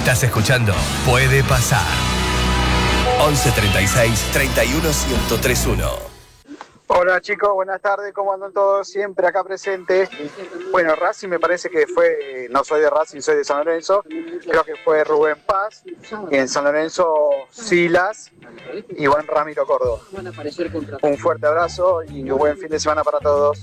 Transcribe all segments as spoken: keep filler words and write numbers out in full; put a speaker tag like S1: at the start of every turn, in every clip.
S1: Estás escuchando Puede Pasar. once treinta y seis, treinta y uno, ciento tres punto uno.
S2: Hola chicos, buenas tardes, ¿cómo andan todos? Siempre acá presentes. Bueno, Racing me parece que fue, no soy de Racing, soy de San Lorenzo, creo que fue Rubén Paz, y en San Lorenzo Silas y Juan Ramiro Córdoba. Un fuerte abrazo y un buen fin de semana para todos.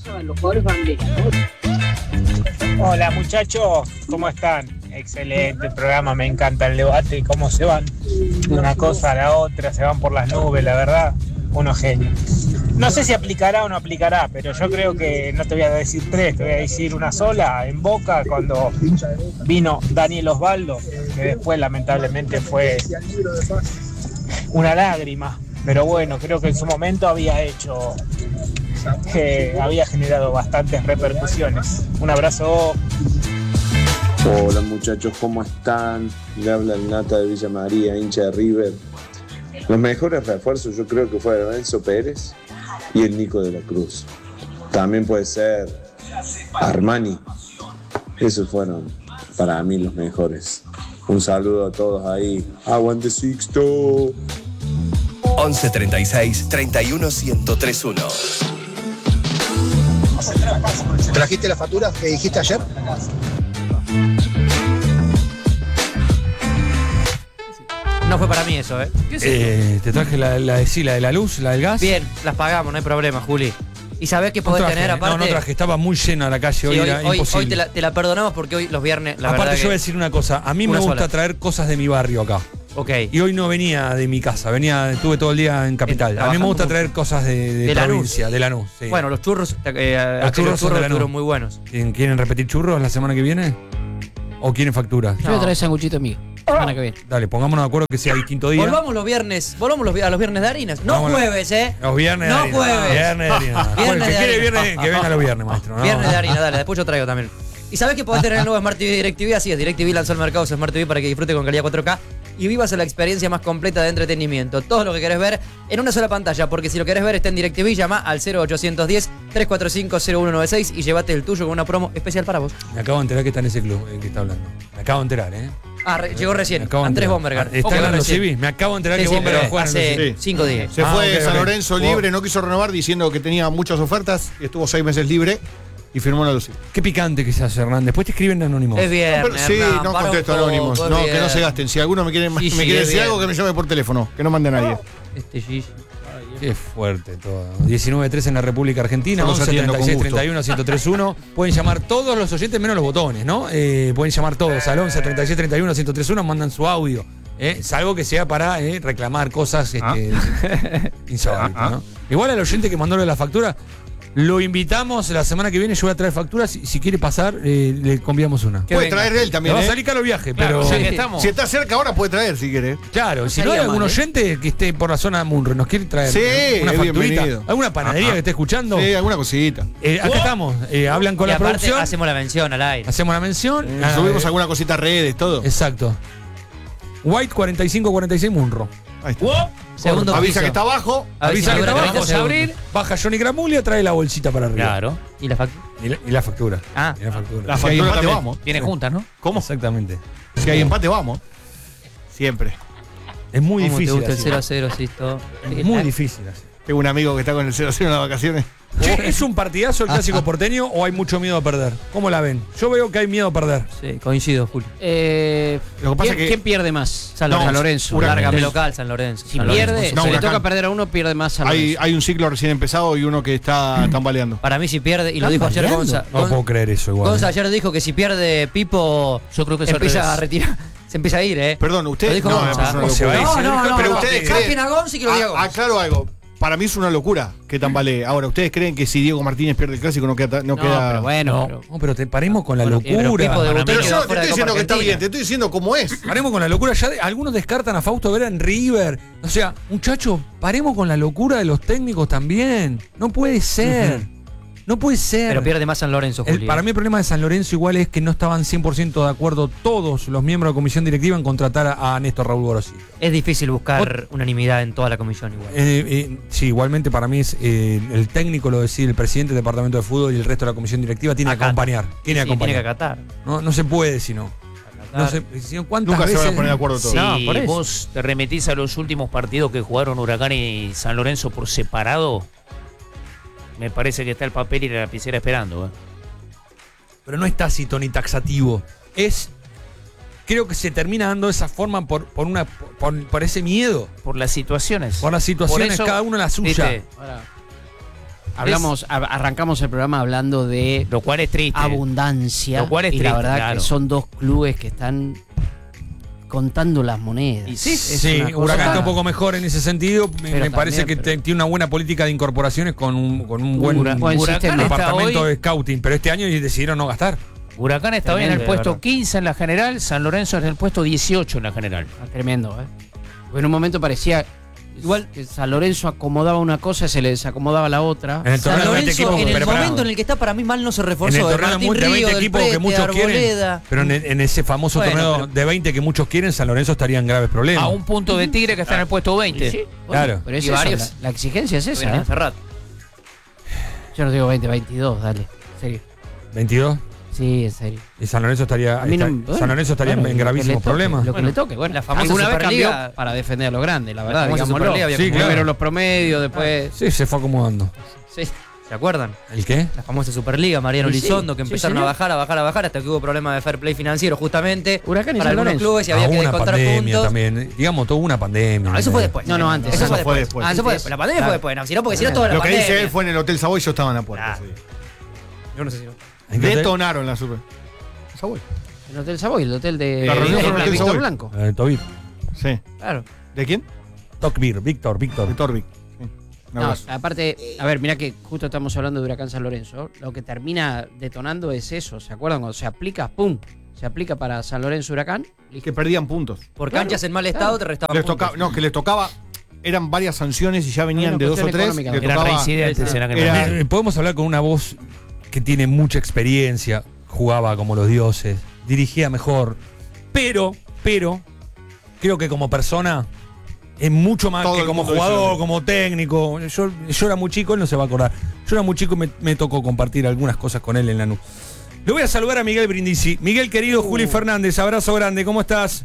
S3: Hola muchachos, ¿cómo están? Excelente el programa, me encanta el debate y cómo se van de una cosa a la otra, se van por las nubes, la verdad, unos genios. No sé si aplicará o no aplicará, pero yo creo que no te voy a decir tres, te voy a decir una sola. En Boca, cuando vino Daniel Osvaldo, que después lamentablemente fue una lágrima, pero bueno, creo que en su momento había hecho, eh, había generado bastantes repercusiones. Un abrazo.
S4: Hola muchachos, ¿cómo están? Le habla el Nata de Villa María, hincha de River. Los mejores refuerzos yo creo que fue Lorenzo Pérez y el Nico de la Cruz. También puede ser Armani. Esos fueron para mí los mejores. Un saludo a todos ahí. ¡Aguante Sixto!
S1: once treinta y seis, treinta y uno, ciento tres punto uno.
S5: ¿Trajiste la factura que dijiste ayer?
S6: No fue para mí eso, ¿eh? ¿Qué es
S7: eh te traje la, la, de, sí, la de la luz, la del gas.
S6: Bien, las pagamos, no hay problema, Juli. ¿Y sabés qué podés
S7: no traje,
S6: tener aparte?
S7: No, no traje, estaba muy llena la calle, sí, hoy, hoy era hoy, imposible.
S6: Hoy te la, te la perdonamos porque hoy los viernes, la
S7: aparte
S6: verdad
S7: yo
S6: que
S7: voy a decir una cosa, a mí me gusta sola. traer cosas de mi barrio acá.
S6: Ok.
S7: Y hoy no venía de mi casa, venía, estuve todo el día en Capital. A mí me gusta traer cosas de, de, de provincia,
S6: Lanús.
S7: de Lanús. Sí.
S6: Bueno, los churros, eh,
S7: los churros,
S6: los churros fueron muy buenos.
S7: ¿Quieren repetir churros la semana que viene? ¿O quieren facturas?
S8: Yo voy a traer sanguchito mío. Semana que viene.
S7: Dale, pongámonos de acuerdo que sea distinto día.
S6: Volvamos los viernes, volvamos los, a los viernes de harinas. No
S7: Vámonos.
S6: jueves, ¿eh?
S7: Los viernes
S6: no
S7: de harina.
S6: jueves.
S7: Viernes de harina.
S6: Viernes
S7: Bueno,
S6: de
S7: que quiere
S6: harina.
S7: viernes, que venga los viernes, maestro. ¿no?
S6: Viernes de harina, dale, después yo traigo también. ¿Y sabés que podés tener el nuevo Smart T V de DirecTV? Así es, DirecTV lanzó al mercado su Smart T V para que disfrute con calidad cuatro K y vivas la experiencia más completa de entretenimiento. Todo lo que querés ver en una sola pantalla, porque si lo querés ver está en DirecTV, llama al cero ochocientos diez, trescientos cuarenta y cinco, cero uno noventa y seis y llévate el tuyo con una promo especial para vos.
S7: Me acabo de enterar que está en ese club el que está hablando. Me acabo de enterar, ¿eh?
S6: Ah, re, llegó recién. Andrés Bomberger.
S7: Está en los C V. Me acabo de enterar
S6: sí,
S7: que
S6: sí,
S7: Bomberger juega
S6: hace
S7: en los C V.
S6: cinco días.
S5: Se
S7: ah,
S5: fue
S7: okay,
S5: San
S7: okay.
S5: Lorenzo libre, no quiso renovar diciendo que tenía muchas ofertas. Estuvo seis meses libre y firmó una Lucía.
S7: Qué picante que se hace, Hernán. Después te escriben anónimos.
S6: Es bien.
S5: No, pero, sí,
S6: Hernán,
S5: no contesto anónimos. No, que no se gasten. Si alguno me quiere,
S6: sí,
S5: me
S6: sí,
S5: quiere decir
S6: bien.
S5: algo, que me llame por teléfono. Que no mande a nadie.
S6: Este Gigi.
S7: Qué fuerte todo. diecinueve tres en la República Argentina, once treinta y seis, treinta y uno, ciento tres punto uno. Pueden llamar todos los oyentes menos los botones, ¿no? Eh, pueden llamar todos al once treinta y seis, treinta y uno, ciento tres punto uno, mandan su audio. Eh, salvo que sea para eh, reclamar cosas este,
S5: ¿Ah?
S7: insólitas,
S5: ¿Ah?
S7: ¿no? Igual al oyente que mandó la factura, lo invitamos la semana que viene. Yo voy a traer facturas. Si, si quiere pasar, eh, le conviamos una.
S5: Puede venga. traer él también.
S7: Le va
S5: ¿eh?
S7: a salir caro viaje,
S8: claro,
S7: pero.
S8: ya que estamos.
S5: Si está cerca ahora, puede traer si quiere.
S7: Claro,
S6: No
S7: si no hay algún
S6: mal, ¿eh?
S7: oyente que esté por la zona de Munro, nos quiere traer
S5: Sí,
S7: una
S5: es
S7: facturita,
S5: bienvenido.
S7: alguna panadería
S5: Ajá.
S7: que esté escuchando.
S5: Sí, alguna cosita.
S7: Eh, acá estamos, eh, hablan con
S6: Y
S7: la
S6: aparte
S7: producción,
S6: hacemos la mención al aire.
S7: hacemos la mención.
S5: Eh,
S7: ah,
S5: subimos
S7: eh,
S5: alguna cosita a redes, todo.
S7: Exacto. White cuarenta y cinco cuarenta y seis Munro.
S5: Ahí está.
S6: Segundo
S5: Avisa
S6: piso.
S5: que está abajo.
S7: Avisa que
S6: dura
S7: está
S6: treinta
S7: vamos a abrir.
S6: segundos.
S7: Baja Johnny Gramulia, trae la bolsita para arriba.
S8: Claro.
S6: ¿Y la factura?
S7: Y la, y la factura.
S6: Ah.
S7: Y la factura.
S5: La
S7: Si hay
S5: factura
S7: empate,
S5: también.
S7: vamos.
S8: Viene juntas, ¿no?
S5: ¿Cómo?
S7: Exactamente.
S5: Si hay empate, vamos. Siempre.
S7: Es muy
S6: ¿Cómo te
S7: difícil.
S6: gusta el
S7: así.
S6: cero a cero, Sisto?
S7: Es muy difícil así.
S5: Tengo un amigo que está con el cero a cero en las vacaciones.
S7: Che, ¿es un partidazo el clásico porteño o hay mucho miedo a perder? ¿Cómo la ven? Yo veo que hay miedo a perder.
S6: Sí, coincido, Julio.
S8: Eh,
S5: Lo que pasa
S8: ¿quién,
S5: es que-
S8: ¿Quién pierde más?
S6: San
S5: No,
S6: Lorenzo.
S8: San Lorenzo.
S5: Huracán.
S6: De
S8: Largamente.
S6: local, San Lorenzo.
S8: Si
S6: San
S8: pierde,
S6: Lorenzo.
S5: No,
S8: si le
S5: Huracán.
S8: toca perder a uno, pierde más San
S5: Hay,
S8: Lorenzo.
S5: hay un ciclo recién empezado y uno que está tambaleando.
S6: Para mí si pierde, y lo dijo ayer Gonza.
S7: No puedo creer eso igual.
S6: Gonza ayer dijo que si pierde Pipo,
S8: Yo creo que es al
S6: empieza
S8: revés.
S6: a retirar. Se empieza a ir, ¿eh?
S5: Perdón, usted.
S6: Lo dijo
S5: no,
S6: Gonza.
S5: me parece una
S7: O se va a ir,
S5: locura.
S7: se
S6: No, no, no.
S5: Pero
S6: no,
S5: ustedes
S6: saquen
S5: creen-
S6: a Gonza y que lo diga
S5: Ah,
S6: Gonza.
S5: aclaro algo. Para mí es una locura que tambalee. Ahora, ¿ustedes creen que si Diego Martínez pierde el clásico no queda? No,
S8: No,
S5: queda...
S8: pero bueno.
S7: No,
S8: pero-
S7: no, pero te paremos con la
S6: Bueno, pero
S7: locura.
S6: Pipo debutó
S5: Pero
S6: y
S5: yo
S6: quedó
S5: no te
S6: fuera de
S5: estoy diciendo
S6: Copa
S5: que está
S6: Argentina.
S5: bien, te estoy diciendo cómo es.
S7: Paremos con la locura. Ya de- algunos descartan a Fausto Vera en River. O sea, muchachos, paremos con la locura de los técnicos también. No puede ser. No puede ser.
S6: Pero pierde más San Lorenzo,
S7: El-
S6: Julio.
S7: para mí el problema de San Lorenzo igual es que no estaban cien por ciento de acuerdo todos los miembros de la comisión directiva en contratar a, a Néstor Raúl Gorosito.
S6: Es difícil buscar unanimidad en toda la comisión igual.
S7: Eh, eh, sí, igualmente para mí es eh, el técnico lo decide el presidente del departamento de fútbol y el resto de la comisión directiva tiene que
S6: Acata.
S7: acompañar. Tiene que
S6: Sí,
S7: acompañar.
S6: tiene que acatar.
S7: No, no se puede si no. No sé, ¿cuántas
S5: Nunca se
S7: veces?
S5: van a poner de acuerdo todos.
S9: Si
S8: No, por eso.
S9: vos te remitís a los últimos partidos que jugaron Huracán y San Lorenzo por separado, me parece que está el papel y la lapicera esperando. ¿eh?
S7: Pero no es tácito ni taxativo. Es. Creo que se termina dando de esa forma por, por, una, por, por ese miedo.
S9: Por las situaciones.
S7: Por las situaciones,
S9: Por eso,
S7: cada uno la suya.
S9: viste,
S8: Ahora, hablamos, a- arrancamos el programa hablando de
S9: Lo cual es triste.
S8: abundancia.
S9: Lo cual es
S8: y la
S9: triste,
S8: verdad
S9: claro.
S8: que son dos clubes que están contando las monedas.
S9: Y sí,
S8: Es
S7: Sí,
S8: una cosa-
S7: Huracán está un poco mejor en ese sentido. Me,
S8: Pero
S7: me parece
S8: también,
S7: que
S8: pero-
S7: te- tiene una buena política de incorporaciones con un, con un buen,
S8: Hura- buen
S9: Huracán
S8: sistema.
S9: está
S7: departamento
S9: hoy-
S7: de scouting. Pero este año decidieron no gastar.
S9: Huracán está hoy en el
S8: Tremendo, de
S9: puesto
S8: verdad.
S9: quince en la general, San Lorenzo en el puesto dieciocho en la general.
S8: Ah, tremendo, ¿eh? Porque en un momento parecía igual que San Lorenzo acomodaba una cosa y se le desacomodaba la otra.
S7: En el
S6: San
S7: torneo de veinte
S6: Lorenzo,
S7: equipos
S6: en el
S7: preparados.
S6: momento en el que está, para mí mal no se reforzó.
S7: En el
S6: de
S7: torneo
S6: Martín
S7: de
S6: Río,
S7: veinte
S6: del
S7: equipos que
S6: Prete,
S7: muchos quieren.
S6: Arboleda.
S7: Pero en, en ese famoso
S6: Bueno,
S7: torneo
S6: pero-
S7: de veinte que muchos quieren, San Lorenzo estaría en graves problemas.
S9: A un punto de Tigre que está en el puesto veinte.
S8: Sí, bueno,
S7: Claro.
S8: Pero es
S6: Y
S8: eso,
S6: varios-
S8: la, la exigencia es esa.
S6: Vienen
S8: ¿eh?
S6: en Ferrat.
S8: Yo no digo veinte, veintidós, dale. En serio.
S7: veintidós.
S8: Sí, en serio.
S7: Y San Lorenzo estaría,
S8: A mí no-
S7: está-
S8: bueno,
S7: San Lorenzo estaría
S8: bueno,
S7: en
S8: lo que
S7: gravísimos
S8: le toque,
S7: problemas.
S8: Lo que
S6: Bueno,
S8: le toque, bueno.
S6: la famosa
S8: Alguna vez
S6: Superliga-
S8: cambió para defender a los grandes, la verdad.
S6: La famosa
S8: Digámoslo.
S6: Superliga había
S7: Sí,
S6: que
S7: claro.
S8: Primero los promedios, después.
S7: Sí, se fue acomodando.
S8: Sí.
S6: ¿Se acuerdan?
S7: ¿El qué?
S6: La famosa Superliga, Mariano
S8: Sí, sí.
S6: Elizondo, que
S8: Sí,
S6: empezaron
S8: señor.
S6: a bajar, a bajar, a bajar, hasta que hubo problemas de fair play financiero, justamente.
S8: Huracán y
S6: para
S8: San
S6: algunos
S8: Lorenzo.
S6: clubes y
S7: Ah,
S6: había que
S7: una
S6: descontar
S7: pandemia
S6: puntos.
S7: también. Digamos, toda una pandemia.
S6: No, eso fue después.
S8: No, no, antes.
S6: Eso,
S5: Eso
S6: fue
S5: fue
S6: después.
S5: después.
S6: Eso fue
S8: Antes.
S6: después. La pandemia
S8: Claro.
S6: fue después. No, si no, porque si no, toda la
S5: Lo que
S6: pandemia.
S5: dice él fue en el Hotel Savoy, yo estaba en la puerta.
S6: Claro.
S5: ese día.
S6: Yo no sé si no.
S7: ¿En qué hotel?
S5: Detonaron la Super. Savoy.
S8: El Hotel Savoy, el hotel de,
S5: La reunión
S8: de
S5: fue en el Hotel
S8: Víctor
S5: Savoy.
S8: Blanco.
S7: Eh, Tobir.
S5: Sí.
S8: Claro.
S5: ¿De quién?
S7: Tocbir, Víctor, Víctor.
S5: De Torvik. Sí. Un
S8: No,
S5: abrazo.
S8: aparte, a ver, mira que justo estamos hablando de Huracán San Lorenzo. Lo que termina detonando es eso, ¿se acuerdan? Cuando se aplica, ¡pum! Se aplica para San Lorenzo Huracán.
S5: Que perdían puntos.
S6: Por
S8: Claro,
S6: canchas en mal
S8: claro.
S6: estado te restaban
S5: Les
S6: puntos.
S5: tocaba, no, que les tocaba, eran varias sanciones y ya venían
S8: Una
S5: de dos o
S8: cuestión
S5: tres.
S8: económica.
S5: Les
S9: Eran
S5: tocaba,
S9: reincidentes en aquel
S5: era-
S9: momento.
S7: Eh, Podemos hablar con una voz que tiene mucha experiencia, jugaba como los dioses, dirigía mejor, pero, pero, creo que como persona es mucho más
S5: Todo
S7: que
S5: el
S7: como
S5: mundo dice lo
S7: jugador,
S5: mismo.
S7: como técnico. Yo, yo era muy chico, él no se va a acordar. Yo era muy chico y me, me tocó compartir algunas cosas con él en la nube. Le voy a saludar a Miguel Brindisi. Miguel querido, Juli Fernández, abrazo grande, ¿cómo estás?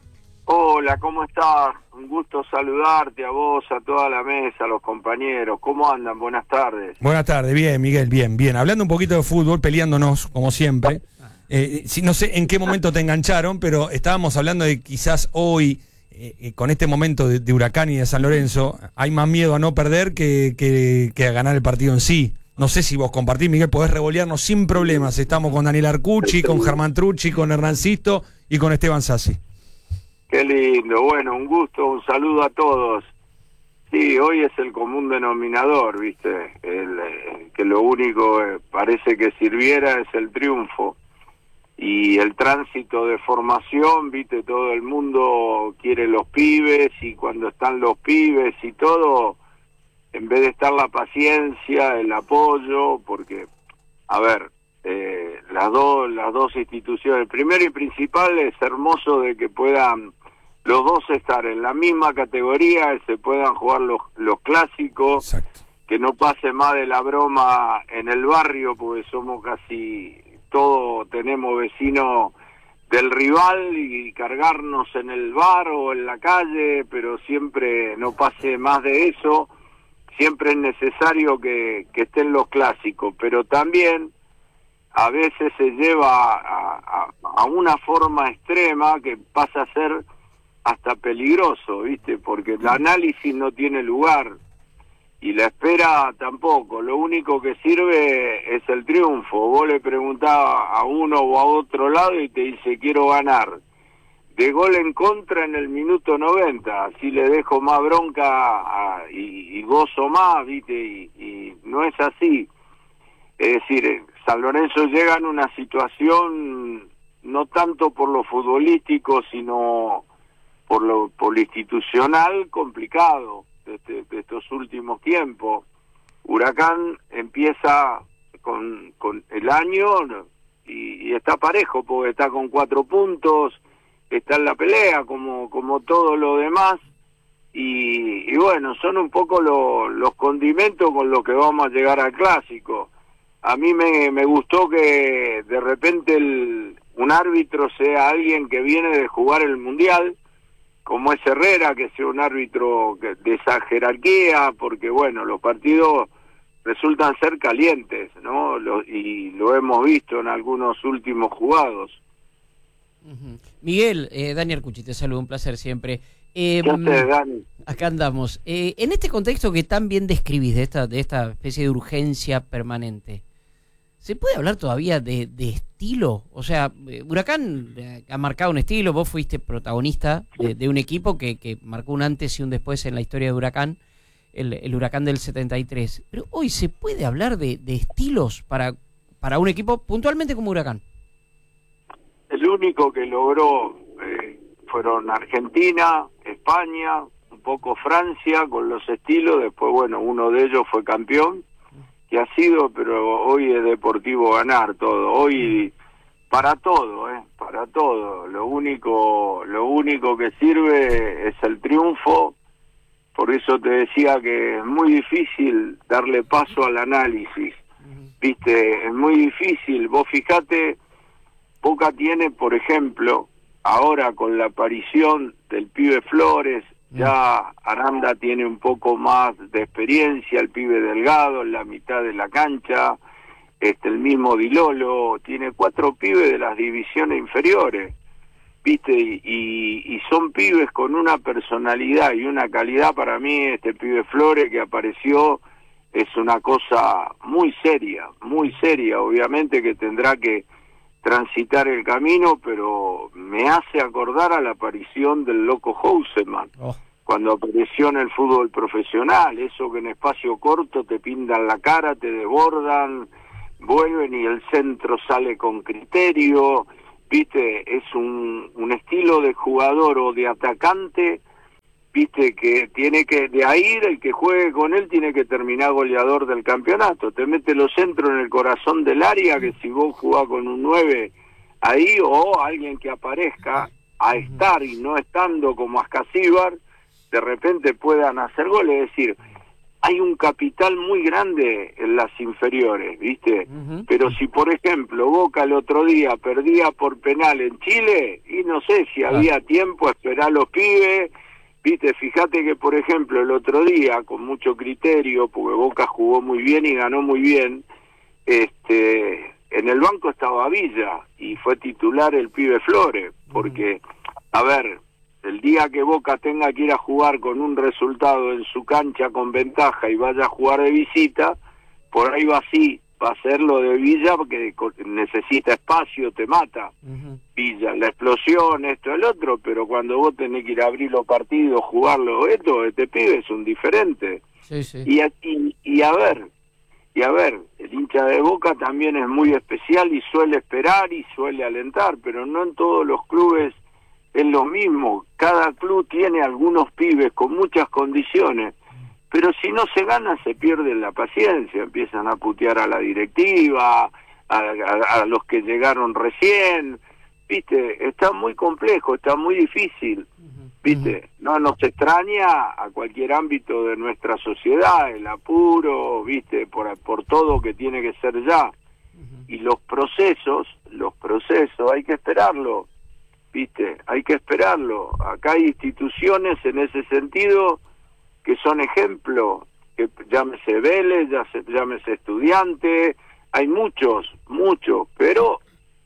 S10: Hola, ¿cómo estás? Un gusto saludarte a vos, a toda la mesa, a los compañeros. ¿Cómo andan? Buenas tardes.
S7: Buenas tardes, bien, Miguel, bien, bien. Hablando un poquito de fútbol, peleándonos, como siempre. Eh, si, no sé en qué momento te engancharon, pero estábamos hablando de quizás hoy, eh, eh, con este momento de, de Huracán y de San Lorenzo, hay más miedo a no perder que, que, que a ganar el partido en sí. No sé si vos compartís, Miguel, podés revolearnos sin problemas. Estamos con Daniel Arcucci, con Germán Trucci, con Hernancisto y con Esteban Sassi.
S10: Qué lindo. Bueno, un gusto, un saludo a todos. Sí, hoy es el común denominador, ¿viste? El, eh, que lo único eh, parece que sirviera es el triunfo. Y el tránsito de formación, ¿viste? Todo el mundo quiere los pibes y cuando están los pibes y todo, en vez de estar la paciencia, el apoyo, porque, a ver, eh, las dos las dos instituciones, primero y principal es hermoso de que puedan los dos estar en la misma categoría, se puedan jugar los, los clásicos,
S7: Exacto.
S10: que no pase más de la broma en el barrio, porque somos casi todos, tenemos vecinos del rival y cargarnos en el bar o en la calle, pero siempre no pase más de eso. Siempre es necesario que, que estén los clásicos, pero también a veces se lleva a, a, a una forma extrema que pasa a ser hasta peligroso, ¿viste? Porque el análisis no tiene lugar y la espera tampoco. Lo único que sirve es el triunfo. Vos le preguntás a uno o a otro lado y te dice quiero ganar. De gol en contra en el minuto noventa, así le dejo más bronca a, y, y gozo más, ¿viste? Y, y no es así. Es decir, San Lorenzo llega en una situación no tanto por lo futbolístico, sino por lo, por lo institucional complicado de, este, de estos últimos tiempos. Huracán empieza con, con el año y, y está parejo, porque está con cuatro puntos, está en la pelea como como todo lo demás y, y bueno, son un poco lo, los condimentos con los que vamos a llegar al clásico. A mí me, me gustó que de repente el, un árbitro sea alguien que viene de jugar el Mundial, como es Herrera, que sea un árbitro de esa jerarquía, porque bueno, los partidos resultan ser calientes, ¿no? Lo, y lo hemos visto en algunos últimos jugados.
S8: Uh-huh. Miguel, eh, Daniel Cuchi, te saludo, un placer siempre. Eh,
S10: ¿Qué haces, Dani?
S8: Acá andamos. Eh, en este contexto que tan bien describís, de esta, de esta especie de urgencia permanente, ¿se puede hablar todavía de, de estilo? O sea, Huracán ha marcado un estilo, vos fuiste protagonista de, de un equipo que, que marcó un antes y un después en la historia de Huracán, el, el Huracán del setenta y tres. Pero hoy se puede hablar de, de estilos para, para un equipo puntualmente como Huracán.
S10: El único que logró eh, fueron Argentina, España, un poco Francia con los estilos, después bueno, uno de ellos fue campeón, que ha sido, pero hoy es deportivo ganar todo, hoy para todo, eh, para todo, lo único, lo único que sirve es el triunfo, por eso te decía que es muy difícil darle paso al análisis, viste, es muy difícil, vos fijate, Boca tiene, por ejemplo, ahora con la aparición del pibe Flores, ya Aranda tiene un poco más de experiencia, el pibe Delgado en la mitad de la cancha, este el mismo Di Lolo, tiene cuatro pibes de las divisiones inferiores, viste, y, y, y son pibes con una personalidad y una calidad. Para mí este pibe Flores que apareció es una cosa muy seria, muy seria, obviamente que tendrá que transitar el camino, pero me hace acordar a la aparición del Loco Houseman, oh. cuando apareció en el fútbol profesional, eso que en espacio corto te pintan la cara, te desbordan, vuelven y el centro sale con criterio, viste, es un, un estilo de jugador o de atacante, viste, que tiene que, de ahí el que juegue con él tiene que terminar goleador del campeonato, te mete los centros en el corazón del área, que si vos jugás con un nueve ahí, o alguien que aparezca a estar y no estando como Ascasíbar, de repente puedan hacer goles, es decir, hay un capital muy grande en las inferiores, viste, uh-huh. pero si por ejemplo Boca el otro día perdía por penal en Chile, y no sé si había tiempo a esperar a los pibes. Viste, fíjate que, por ejemplo, el otro día, con mucho criterio, porque Boca jugó muy bien y ganó muy bien, este, en el banco estaba Villa y fue titular el pibe Flores, porque, a ver, el día que Boca tenga que ir a jugar con un resultado en su cancha con ventaja y vaya a jugar de visita, por ahí va así, va a ser lo de Villa porque necesita espacio, te mata. Uh-huh. Villa, la explosión, esto, el otro, pero cuando vos tenés que ir a abrir los partidos, jugarlo, esto, este pibe es un diferente.
S8: Sí, sí.
S10: Y, y, y a ver, y a ver, el hincha de Boca también es muy especial y suele esperar y suele alentar, pero no en todos los clubes es lo mismo. Cada club tiene algunos pibes con muchas condiciones, pero si no se gana se pierde la paciencia, empiezan a putear a la directiva, a, a, a los que llegaron recién, viste, está muy complejo, está muy difícil, viste, no nos extraña a cualquier ámbito de nuestra sociedad, el apuro, viste, por, por todo que tiene que ser ya, y los procesos, los procesos hay que esperarlo, viste, hay que esperarlo, acá hay instituciones en ese sentido que son ejemplo, que llámese Vélez, llámese Estudiante, hay muchos, muchos, pero,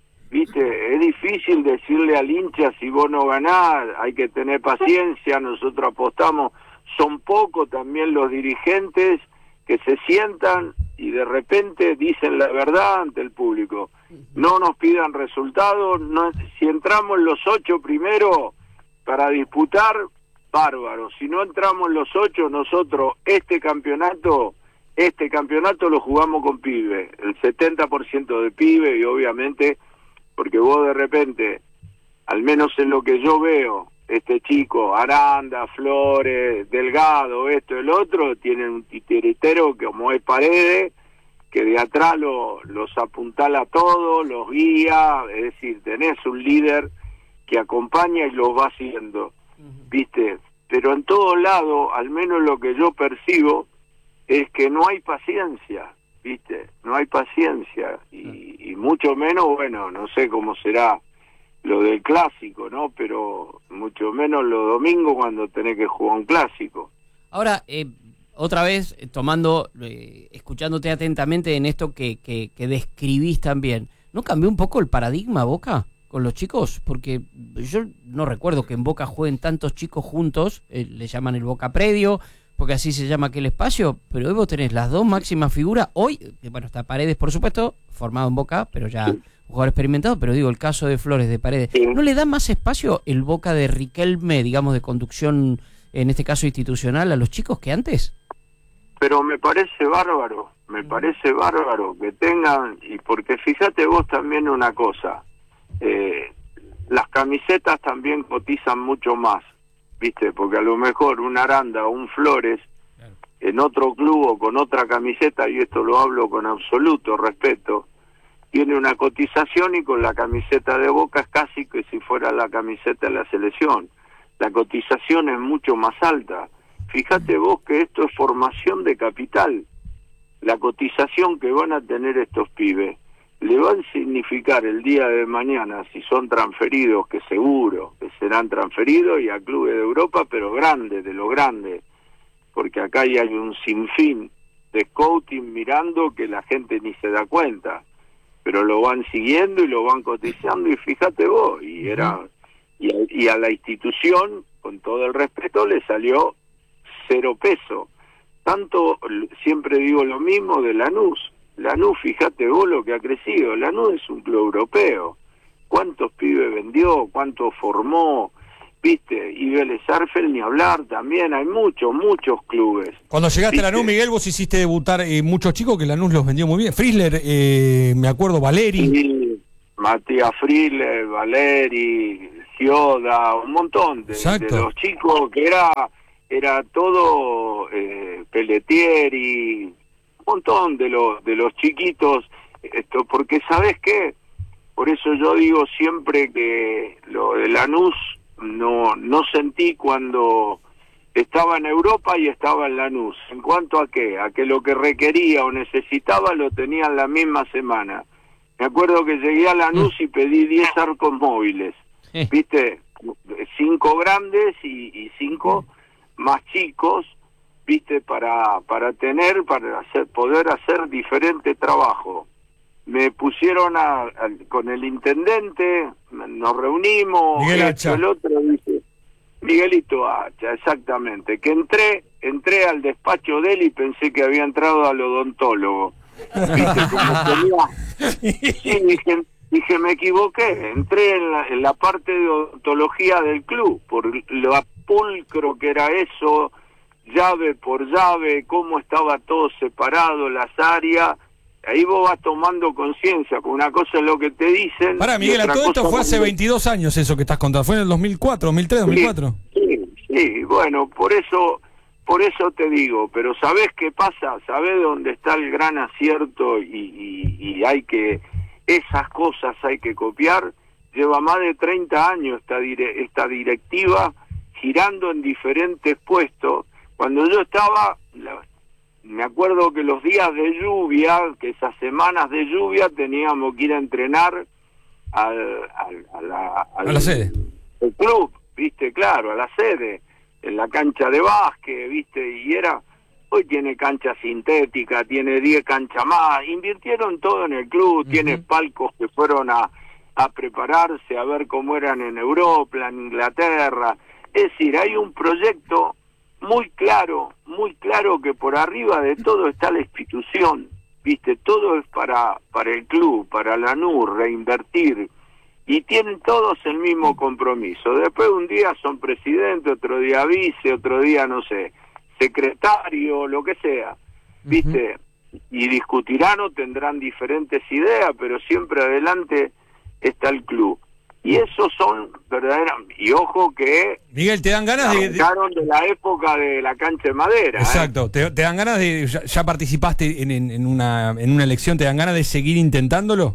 S10: viste, es difícil decirle al hincha si vos no ganás, hay que tener paciencia, nosotros apostamos, son pocos también los dirigentes que se sientan y de repente dicen la verdad ante el público, no nos pidan resultados, no, si entramos en los ocho primero para disputar, bárbaro, si no entramos en los ocho, nosotros este campeonato, este campeonato lo jugamos con pibe, el setenta por ciento de pibe, y obviamente, porque vos de repente, al menos en lo que yo veo, este chico, Aranda, Flores, Delgado, esto, el otro, tienen un titiritero como es Paredes, que de atrás lo, los apuntala a todos, los guía, es decir, tenés un líder que acompaña y los va haciendo. ¿Viste? Pero en todo lado, al menos lo que yo percibo, es que no hay paciencia, ¿viste? No hay paciencia, y, y mucho menos, bueno, no sé cómo será lo del clásico, ¿no? Pero mucho menos los domingos cuando tenés que jugar un clásico.
S8: Ahora, eh, otra vez, eh, tomando, eh, escuchándote atentamente en esto que, que, que describís también, ¿no cambió un poco el paradigma Boca con los chicos? Porque yo no recuerdo que en Boca jueguen tantos chicos juntos, eh, le llaman el Boca Predio, porque así se llama aquel espacio, pero hoy vos tenés las dos máximas figuras, hoy, eh, bueno, está Paredes, por supuesto, formado en Boca, pero ya un jugador experimentado, pero digo, el caso de Flores, de Paredes,
S10: Sí.
S8: ¿no le da más espacio el Boca de Riquelme, digamos, de conducción, en este caso institucional, a los chicos que antes?
S10: Pero me parece bárbaro, me parece bárbaro que tengan, y porque fíjate vos también una cosa, eh, las camisetas también cotizan mucho más, ¿viste? Porque a lo mejor un Aranda o un Flores en otro club o con otra camiseta, y esto lo hablo con absoluto respeto, tiene una cotización, y con la camiseta de Boca es casi que si fuera la camiseta de la selección. La cotización es mucho más alta. Fíjate vos que esto es formación de capital. La cotización que van a tener estos pibes le va a significar el día de mañana, si son transferidos, que seguro que serán transferidos, y a clubes de Europa, pero grandes, de lo grande, porque acá ya hay un sinfín de scouting mirando que la gente ni se da cuenta, pero lo van siguiendo y lo van cotizando, y fíjate vos, y era y a, y a la institución, con todo el respeto, le salió cero peso. Tanto, siempre digo lo mismo de Lanús. Lanús, fíjate vos lo que ha crecido. Lanús es un club europeo. ¿Cuántos pibes vendió? ¿Cuántos formó? ¿Viste? Y Vélez Sarsfield ni hablar también. Hay muchos, muchos clubes.
S7: Cuando llegaste
S10: ¿Viste?
S7: a Lanús, Miguel, vos hiciste debutar eh, muchos chicos que Lanús los vendió muy bien. Frisler, eh, me acuerdo, Valeri.
S10: Sí, Matías Frisler, Valeri, Gioda, un montón de, de los chicos que era... era todo eh, Pelletieri, un montón de los de los chiquitos, esto, porque ¿sabés qué? Por eso yo digo siempre que lo de Lanús no no sentí cuando estaba en Europa y estaba en Lanús. ¿En cuanto a qué? A que lo que requería o necesitaba lo tenía en la misma semana. Me acuerdo que llegué a Lanús y pedí diez arcos móviles, ¿viste? Cinco grandes y, y cinco más chicos, viste, para para tener, para hacer, poder hacer diferente trabajo. Me pusieron a, a, con el intendente, nos reunimos,
S7: Miguel
S10: esto,
S7: Hacha.
S10: el otro, dice, Miguelito Hacha, exactamente, que entré, entré al despacho de él y pensé que había entrado al odontólogo, viste, como tenía, sí, dije, dije, me equivoqué, entré en la, en la parte de odontología del club, por lo pulcro que era eso, llave por llave, cómo estaba todo separado, las áreas. Ahí vos vas tomando conciencia, porque una cosa es lo que te dicen.
S7: Pará, Miguel, a todo esto fue hace veintidós años eso que estás contando, fue en el dos mil cuatro, dos mil tres, dos mil cuatro.
S10: Sí, sí, bueno, por eso por eso te digo, pero ¿sabés qué pasa? ¿Sabés dónde está el gran acierto? Y, y, y hay que, esas cosas hay que copiar. Lleva más de treinta años esta, dire, esta directiva girando en diferentes puestos. Cuando yo estaba, la, me acuerdo que los días de lluvia, que esas semanas de lluvia teníamos que ir a entrenar al, al, a, la, al,
S7: a la sede.
S10: El club, viste, claro, a la sede, en la cancha de básquet, viste, y era, hoy tiene cancha sintética, tiene diez canchas más, invirtieron todo en el club, uh-huh. Tiene palcos que fueron a, a prepararse, a ver cómo eran en Europa, en Inglaterra. Es decir, hay un proyecto muy claro, muy claro, que por arriba de todo está la institución, viste, todo es para para el club, para Lanús, reinvertir, y tienen todos el mismo compromiso. Después un día son presidente, otro día vice, otro día, no sé, secretario, lo que sea, viste, uh-huh. Y discutirán o tendrán diferentes ideas, pero siempre adelante está el club. Y esos son verdaderamente, y ojo que
S7: Miguel, te dan ganas de,
S10: de de la época de la cancha de madera.
S7: Exacto,
S10: ¿eh?
S7: te, te dan ganas de, ya, ya participaste en, en, en una en una elección, ¿te dan ganas de seguir intentándolo?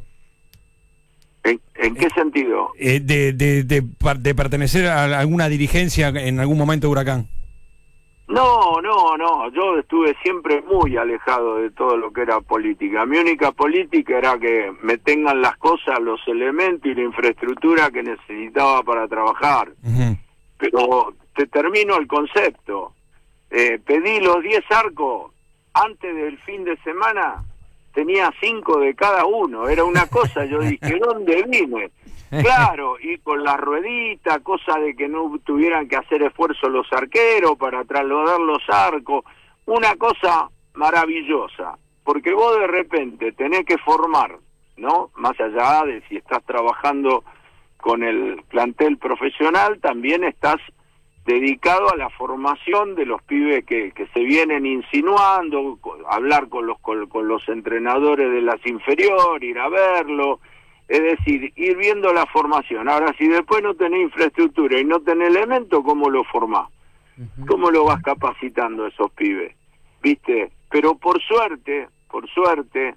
S10: ¿En, en qué eh, sentido?
S7: Eh, de, de, de, de pertenecer a alguna dirigencia en algún momento de Huracán.
S10: No, no, no, yo estuve siempre muy alejado de todo lo que era política. Mi única política era que me tengan las cosas, los elementos y la infraestructura que necesitaba para trabajar. Uh-huh. Pero te termino el concepto. Eh, pedí los diez arcos antes del fin de semana, tenía cinco de cada uno. Era una cosa, yo dije, ¿dónde vine? Claro, y con la ruedita, cosa de que no tuvieran que hacer esfuerzo los arqueros para trasladar los arcos, una cosa maravillosa, porque vos de repente tenés que formar, ¿no? Más allá de si estás trabajando con el plantel profesional, también estás dedicado a la formación de los pibes que, que se vienen insinuando, hablar con los, con, con los entrenadores de las inferiores, ir a verlo. Es decir, ir viendo la formación. Ahora, si después no tenés infraestructura y no tenés elementos, ¿cómo lo formás? Uh-huh. ¿Cómo lo vas capacitando a esos pibes? ¿Viste? Pero por suerte, por suerte,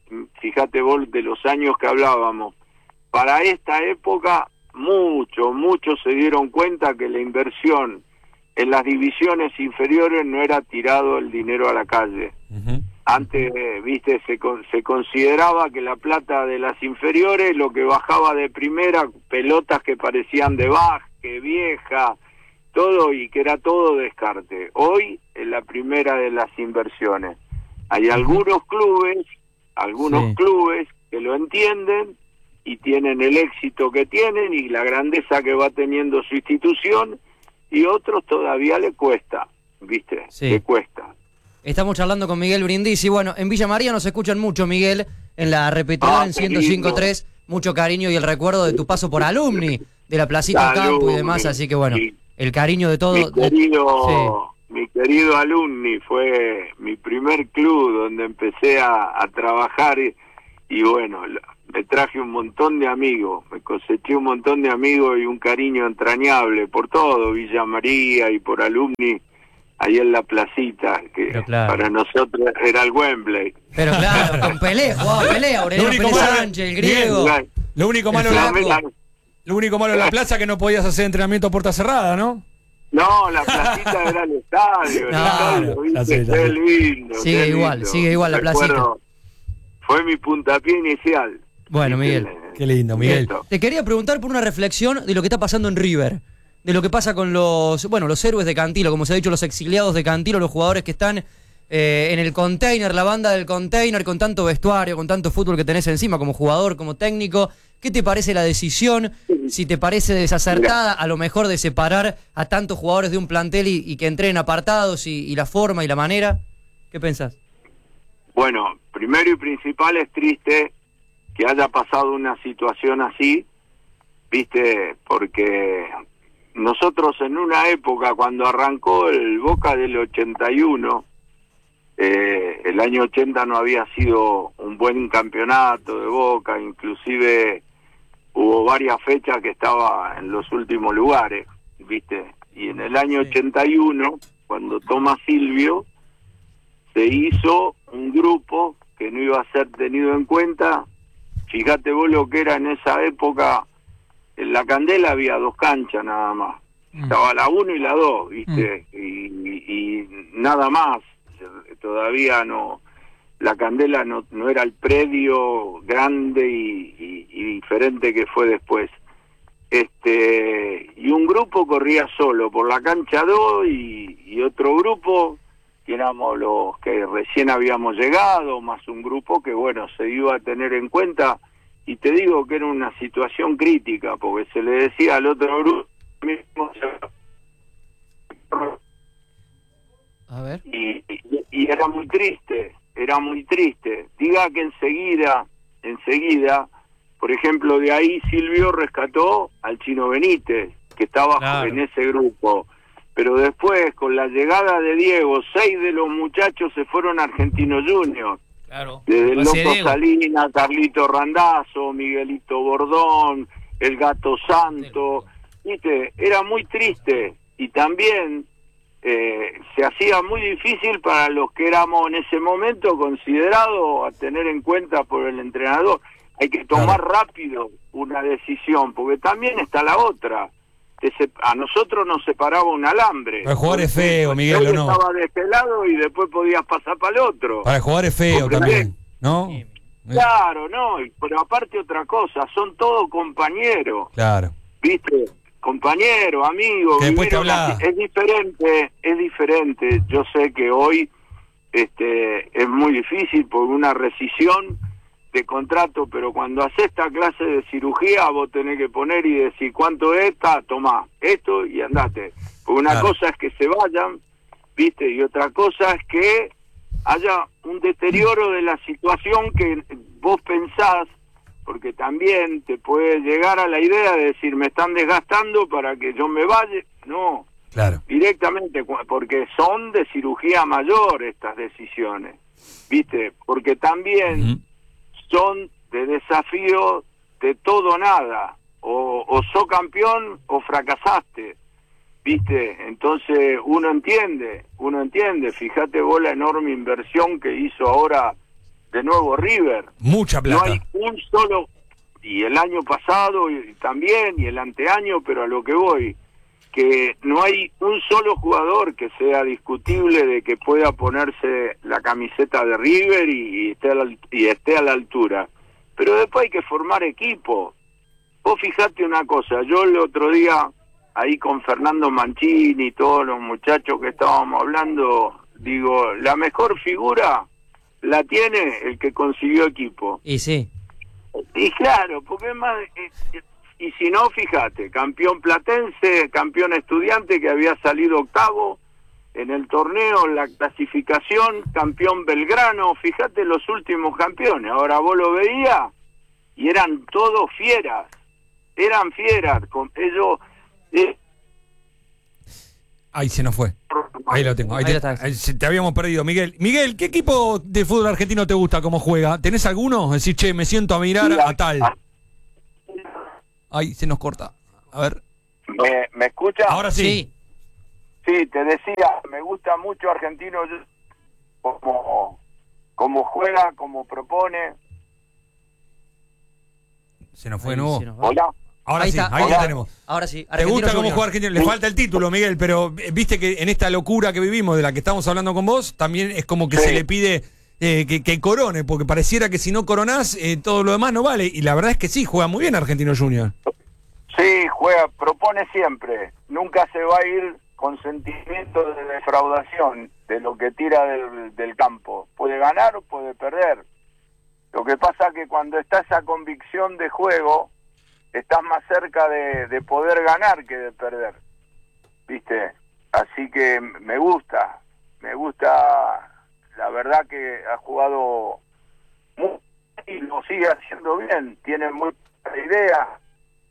S10: fíjate vos de los años que hablábamos, para esta época, muchos, muchos se dieron cuenta que la inversión en las divisiones inferiores no era tirado el dinero a la calle. Uh-huh. Antes, viste, se, se consideraba que la plata de las inferiores, lo que bajaba de primera, pelotas que parecían de básquet, vieja, todo, y que era todo descarte. Hoy es la primera de las inversiones. Hay algunos clubes, algunos sí. clubes que lo entienden y tienen el éxito que tienen y la grandeza que va teniendo su institución, y otros todavía le cuesta, viste, sí. le cuesta.
S6: Estamos charlando con Miguel Brindisi. Bueno, en Villa María nos escuchan mucho, Miguel, en la repetidora ah, en ciento cinco punto tres. Mucho cariño y el recuerdo de tu paso por Alumni, de la Placita Campo y demás. Así que bueno, sí. el cariño de todo.
S10: Mi querido, sí. mi querido Alumni fue mi primer club donde empecé a, a trabajar y, y bueno, me traje un montón de amigos, me coseché un montón de amigos y un cariño entrañable por todo, Villa María y por Alumni. Ahí en la placita, que claro. para nosotros era el Wembley.
S6: Pero claro, con Pelé, jugaba Pelé, Aurelio Pelé Sánchez, el griego.
S7: Bien, lo único malo la, lo único malo en la plaza que no podías hacer entrenamiento a puerta cerrada, ¿no?
S10: No, la placita era el estadio, el no, estadio, ¿viste? Sí, qué lindo,
S6: sigue
S10: qué
S6: igual,
S10: lindo.
S6: sigue igual la placita.
S10: Recuerdo, fue mi puntapié inicial.
S6: Bueno, Miguel.
S7: Qué lindo, Miguel.
S6: Te quería preguntar por una reflexión de lo que está pasando en River. De lo que pasa con los, bueno, los héroes de Cantilo, como se ha dicho, los exiliados de Cantilo, los jugadores que están eh, en el container, la banda del container, con tanto vestuario, con tanto fútbol que tenés encima como jugador, como técnico. ¿Qué te parece la decisión? Si te parece desacertada, a lo mejor, de separar a tantos jugadores de un plantel y, y que entren apartados y, y la forma y la manera. ¿Qué pensás?
S10: Bueno, primero y principal es triste que haya pasado una situación así, viste, porque nosotros en una época, cuando arrancó el Boca del ochenta y uno, eh, el año ochenta no había sido un buen campeonato de Boca, inclusive hubo varias fechas que estaba en los últimos lugares, ¿viste? Y en el año ochenta y uno, cuando toma Silvio, se hizo un grupo que no iba a ser tenido en cuenta. Fíjate vos lo que era en esa época. En la Candela había dos canchas nada más. Mm. Estaba la uno y la dos, ¿viste? Mm. Y, y, y nada más. Todavía no... La Candela no, no era el predio grande y, y, y diferente que fue después. Este y un grupo corría solo por la cancha dos y, y otro grupo, que éramos los que recién habíamos llegado, más un grupo que, bueno, se iba a tener en cuenta. Y te digo que era una situación crítica, porque se le decía al otro grupo mismo,
S6: a ver.
S10: Y, y, y era muy triste, era muy triste. Diga que enseguida, enseguida, por ejemplo, de ahí Silvio rescató al Chino Benítez, que estaba claro. en ese grupo. Pero después, con la llegada de Diego, seis de los muchachos se fueron a Argentinos Juniors.
S9: Claro.
S10: Desde el Loco Salinas, Carlito Randazzo, Miguelito Bordón, el Gato Santo, viste, era muy triste y también eh, se hacía muy difícil para los que éramos en ese momento considerados a tener en cuenta por el entrenador. Hay que tomar claro. rápido una decisión, porque también está la otra. te se- a nosotros nos separaba un alambre.
S7: Para jugar es feo, Miguel, ¿o no?
S10: Estaba de este lado y después podías pasar para el otro.
S7: Para jugar es feo
S10: ¿Comprendés?
S7: también, ¿no?
S10: Claro, no, y- pero aparte otra cosa, son todos compañeros,
S7: Claro.
S10: ¿viste? Compañeros, amigos.
S7: Que después te
S10: vivieron
S7: habla-
S10: así. Es diferente, es diferente. Yo sé que hoy este es muy difícil por una rescisión de contrato, pero cuando haces esta clase de cirugía vos tenés que poner y decir cuánto es esta, tomá esto y andate. Porque una
S7: Claro.
S10: cosa es que se vayan, ¿viste? Y otra cosa es que haya un deterioro de la situación que vos pensás, porque también te puede llegar a la idea de decir, me están desgastando para que yo me vaya. No,
S7: Claro.
S10: directamente, cu- porque son de cirugía mayor estas decisiones, ¿viste? Porque también
S7: Ujú.
S10: son de desafío de todo o nada, o, o sos campeón o fracasaste, ¿viste? Entonces uno entiende, uno entiende, fíjate vos la enorme inversión que hizo ahora de nuevo River.
S7: Mucha
S10: No
S7: plata.
S10: hay un solo, y el año pasado y también, y el anteaño, pero a lo que voy, que no hay un solo jugador que sea discutible de que pueda ponerse la camiseta de River y, y esté a la, alt- y esté a la altura. Pero después hay que formar equipo. Vos fijate una cosa, yo el otro día, ahí con Fernando Mancini y todos los muchachos que estábamos hablando, digo, la mejor figura la tiene el que consiguió equipo.
S6: Y sí.
S10: Y claro, porque es más... eh, eh, y si no, fíjate, campeón platense, campeón estudiante que había salido octavo en el torneo, en la clasificación, campeón Belgrano, fíjate los últimos campeones. Ahora vos lo veías y eran todos fieras, eran fieras. Con ellos... eh,
S7: Ahí se nos fue. Ahí lo tengo. Ahí
S6: Ahí
S7: te,
S6: lo estás.
S7: ahí se- te habíamos perdido, Miguel. Miguel, ¿qué equipo de fútbol argentino te gusta cómo juega? ¿Tenés alguno? Decís, che, me siento a mirar
S10: Mira,
S7: a tal.
S10: ah.
S7: Ahí se nos corta. A ver.
S10: ¿Me, me escuchas?
S7: Ahora sí.
S10: Sí, te decía, me gusta mucho Argentino como, como juega, como propone.
S7: Se nos fue de
S6: Ahí
S7: nuevo.
S6: se nos va.
S10: Hola.
S7: Ahora
S6: Ahí
S7: sí,
S6: está.
S7: ahí
S6: Hola.
S7: lo tenemos.
S6: Ahora sí.
S7: ¿Te gusta cómo
S6: Junior.
S7: juega Argentina? Le falta el título, Miguel, pero eh, viste que en esta locura que vivimos, de la que estamos hablando con vos, también es como que
S10: Sí.
S7: se le pide eh, que, que corone, porque pareciera que si no coronás, eh, todo lo demás no vale. Y la verdad es que sí, juega muy bien Argentino Junior.
S10: Sí, juega, propone siempre. Nunca se va a ir con sentimiento de defraudación de lo que tira del, del campo. Puede ganar o puede perder. Lo que pasa que cuando está esa convicción de juego, estás más cerca de, de poder ganar que de perder. ¿Viste? Así que me gusta, me gusta, la verdad que ha jugado muy y lo sigue haciendo bien, tiene muy buena idea.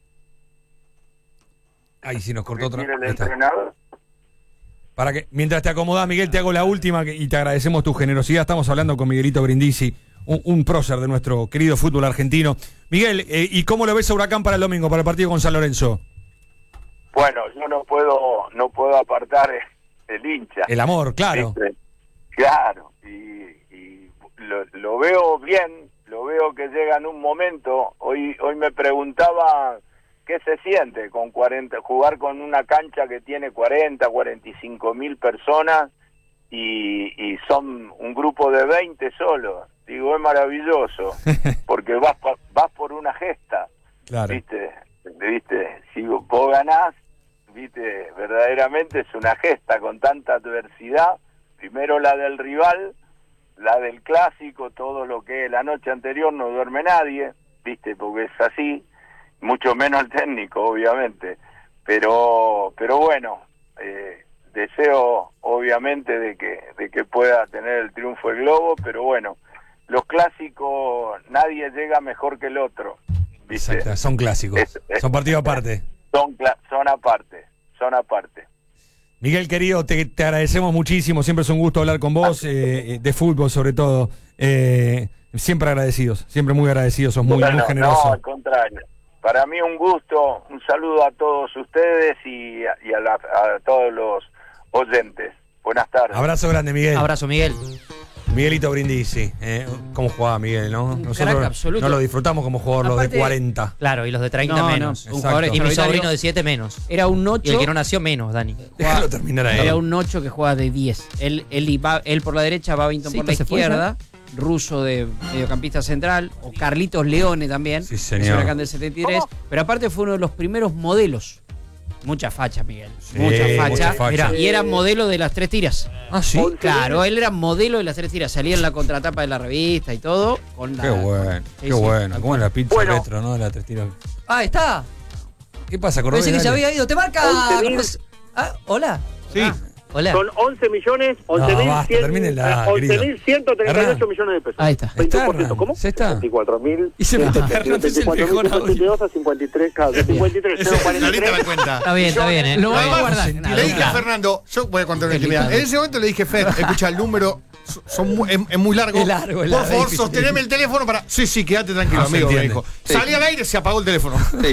S7: Ahí sí nos cortó otra.
S10: Quiere el
S7: Ahí está.
S10: entrenador.
S7: Para que, mientras te acomodás, Miguel, te hago la última que- y te agradecemos tu generosidad. Estamos hablando con Miguelito Brindisi, un, un prócer de nuestro querido fútbol argentino. Miguel, eh, ¿y cómo lo ves a Huracán para el domingo, para el partido con San Lorenzo?
S10: Bueno, yo no puedo no puedo apartar el hincha.
S7: El amor, claro.
S10: ¿Viste? Claro, y, y lo, lo veo bien, lo veo que llega en un momento. Hoy hoy me preguntaba qué se siente con cuarenta, jugar con una cancha que tiene cuarenta, cuarenta y cinco mil personas y, y son un grupo de veinte solo. Digo, es maravilloso, porque vas por, vas por una gesta.
S7: Claro.
S10: ¿Viste? ¿Viste? Si vos ganás, ¿viste? Verdaderamente es una gesta con tanta adversidad. Primero la del rival, la del clásico, todo lo que la noche anterior no duerme nadie, ¿viste? Porque es así, mucho menos el técnico, obviamente. Pero pero bueno, eh, deseo obviamente de que de que pueda tener el triunfo el Globo, pero bueno, los clásicos nadie llega mejor que el otro. ¿Viste?
S7: Exacto, son clásicos.
S10: Es- es-
S7: son partidos aparte.
S10: Son, cla- son aparte, son aparte.
S7: Miguel, querido, te, te agradecemos muchísimo. Siempre es un gusto hablar con vos, eh, eh, de fútbol sobre todo. Eh, siempre agradecidos, siempre muy agradecidos. Sos muy,
S10: Bueno,
S7: muy generoso.
S10: no, al contrario. Para mí un gusto, un saludo a todos ustedes y, a, y a, la- a todos los oyentes. Buenas tardes.
S7: Abrazo grande, Miguel.
S6: Abrazo, Miguel.
S7: Miguelito Brindisi, eh, ¿cómo jugaba Miguel, no?
S8: Un
S7: Nosotros
S8: crack absoluto.
S7: no lo disfrutamos como jugador, los
S8: Aparte-
S7: de cuarenta.
S6: Claro, y los de treinta
S8: No, no,
S6: menos.
S8: un jugador
S6: Y mi
S8: extraordinario.
S6: sobrino de siete menos.
S8: Era un ocho.
S6: Y el que no nació menos, Dani.
S7: Déjalo terminar ahí.
S8: Era un ocho que juega de diez. Él, él, iba- él por la derecha, Babington
S6: Sí,
S8: por la
S6: que se fue
S8: izquierda. Ruso de mediocampista central. O Carlitos Leone también.
S7: Sí,
S8: Es
S7: señor.
S8: Huracán del setenta y tres. Pero aparte fue uno de los primeros modelos. Mucha facha, Miguel.
S7: Sí,
S8: mucha facha.
S7: mucha facha.
S8: Mirá, y era modelo de las tres tiras.
S7: Ah, sí.
S8: Claro, él era modelo de las tres tiras. Salía en la contratapa de la revista y todo. Con la,
S7: Qué bueno,
S8: Sí,
S7: qué
S8: sí.
S7: bueno. ¿Cómo es la pizza
S10: Bueno.
S7: retro, no? La tres tiros.
S6: Ah, está.
S7: ¿Qué pasa, Cordobés?
S6: Pensé que se
S7: Dale.
S6: había ido. Te marca.
S10: once mil.
S6: Ah, hola.
S5: Sí.
S6: Ah, hola.
S10: Son once millones, once mil
S7: basta, termínenla,
S10: once mil ciento treinta y ocho
S7: Hernán.
S10: millones de pesos.
S8: Ahí está.
S7: Está,
S10: veintiún por ciento,
S7: Hernán.
S10: ¿cómo?
S7: ¿Se está?
S10: veinticuatro mil.
S7: Y se mete Hernán, es el mejor audio.
S10: a cincuenta y tres, claro, de cincuenta y tres, cero cuarenta y
S5: Clarita
S10: tres.
S5: la cuenta.
S6: Está bien, está bien, ¿eh?
S8: Lo vamos a
S5: No,
S8: guardar.
S7: sentido.
S5: Le dije a
S6: Claro.
S5: Fernando, yo voy a contar una intimidad. En ese momento le dije, Fer, escucha el número, so- son muy- es, es muy largo.
S6: Es largo, es
S5: Por
S6: largo,
S5: favor,
S6: es difícil.
S5: sosteneme el teléfono para. Sí, sí, quédate tranquilo,
S7: Ah, se
S5: amigo, me
S7: entiende.
S5: dijo. Salí al aire, se apagó el teléfono.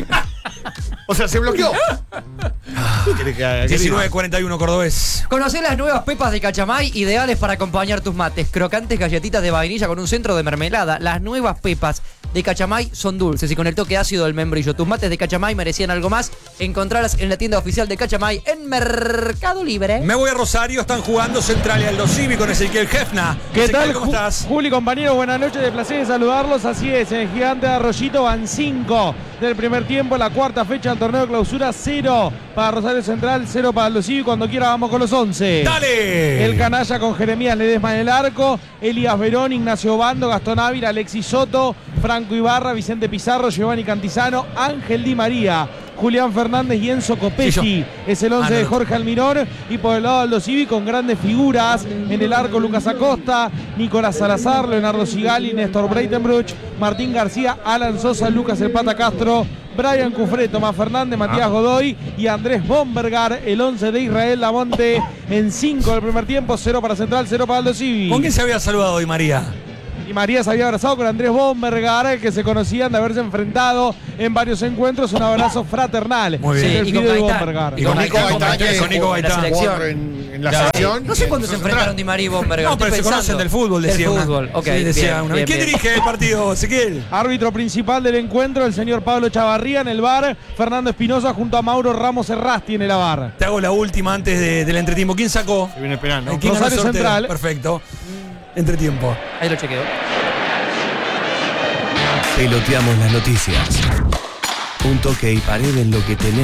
S5: O sea, se bloqueó. ¿Qué querés que haga? ¿Qué
S7: diecinueve cuarenta y uno, Cordobés.
S6: Conocé las nuevas pepas de Cachamay, ideales para acompañar tus mates. Crocantes galletitas de vainilla con un centro de mermelada. Las nuevas pepas de Cachamay son dulces y con el toque ácido del membrillo. Tus mates de Cachamay merecían algo más. Encontrarlas en la tienda oficial de Cachamay en Mercado Libre.
S7: Me voy a Rosario, están jugando Central y Aldo Civi con Ezequiel Hefna.
S11: ¿Qué
S7: Ezequiel,
S11: tal,
S7: ¿Cómo
S11: Ju-
S7: estás?
S11: Juli, compañeros? Buenas noches, de placer de saludarlos. Así es, en el Gigante de Arroyito van cinco del primer tiempo, la cuarta fecha del torneo de clausura, cero para Rosario Central, cero para Aldo Civi. Cuando quiera vamos con los once.
S7: ¡Dale!
S11: El canalla con Jeremías Ledesma en el arco, Elías Verón, Ignacio Bando, Gastón Ávila, Alexis Soto, Franco Ibarra, Vicente Pizarro, Giovanni Cantizano, Ángel Di María, Julián Fernández y Enzo Copetti.
S7: Sí,
S11: es el once
S7: Ah, no,
S11: de
S7: no.
S11: Jorge Almirón. Y por el lado de Aldo Civi con grandes figuras en el arco, Lucas Acosta, Nicolás Salazar, Leonardo Sigali, Néstor Breitenbruch, Martín García, Alan Sosa, Lucas El Pata Castro, Brian Cufré, Tomás Fernández, Matías Godoy y Andrés Bombergar. El once de Israel Damonte en cinco del primer tiempo, cero para Central, cero para Aldo Civi.
S7: ¿Con quién se había saludado hoy, María?
S11: Y María se había abrazado con Andrés Bombergar, que se conocían de haberse enfrentado en varios encuentros. Un abrazo fraternal.
S7: Muy bien.
S11: En el
S6: Sí, y con
S11: video de
S6: Gaitán.
S11: Bombergar.
S5: Y con Nico Gaitán,
S7: Gaitán,
S5: que
S7: con Nico
S5: jugó-
S7: Gaitán.
S6: la selección.
S5: jugó en, en la
S7: Ya.
S5: selección.
S6: No sé
S5: y
S6: cuándo
S5: en
S6: se
S5: Central.
S6: enfrentaron Di María y Bombergar.
S7: No, pero
S6: estoy
S7: se conocen
S6: pensando.
S7: del fútbol, decía
S6: Del
S7: una.
S6: fútbol, ok.
S7: Sí, decía
S6: bien,
S7: una.
S6: bien,
S7: ¿Quién
S6: bien.
S7: dirige el partido, Ezequiel?
S11: Árbitro principal del encuentro, el señor Pablo Chavarría en el bar. Fernando Espinosa junto a Mauro Ramos Errasti en el A V A R.
S7: Te hago la última antes de- del entretiempo. ¿Quién sacó?
S5: Se viene esperando.
S7: ¿Quién ganó el
S11: Rosario
S7: sorteo?
S11: Central.
S7: Perfecto. Entretiempo.
S6: Ahí lo chequeo.
S1: Peloteamos las noticias. Un toque y pared en lo que tenés